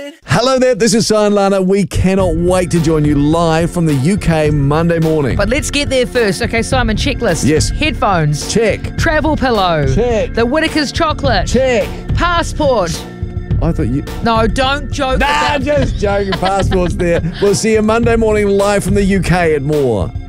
Hello there, this is Sion Lana. We cannot wait to join you live from the UK Monday morning. But let's get there first. Okay, Simon, checklist. Yes. Headphones. Check. Travel pillow. Check. The Whittaker's chocolate. Check. Passport. I thought you... No, don't joke. Nah, just joking. Passport's there. We'll see you Monday morning live from the UK at More.